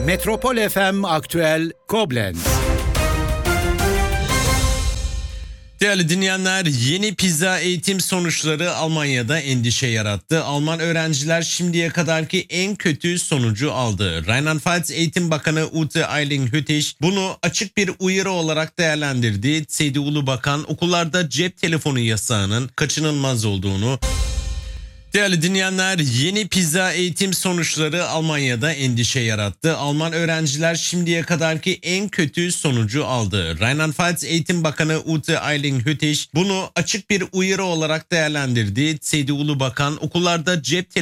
Metropol FM Aktüel Koblenz. Değerli dinleyenler, yeni PISA eğitim sonuçları Almanya'da endişe yarattı. Alman öğrenciler şimdiye kadarki en kötü sonucu aldı. Rheinland-Pfalz Eğitim Bakanı Ute Eiling-Hüttich bunu açık bir uyarı olarak değerlendirdi. CDU'lu bakan okullarda cep telefonu yasağının kaçınılmaz olduğunu. Değerli dinleyenler, yeni PISA eğitim sonuçları Almanya'da endişe yarattı. Alman öğrenciler şimdiye kadarki en kötü sonucu aldı. Rheinland-Pfalz Eğitim Bakanı Ute Eiling-Hüttich bunu açık bir uyarı olarak değerlendirdi. CDU'lu bakan okullarda cep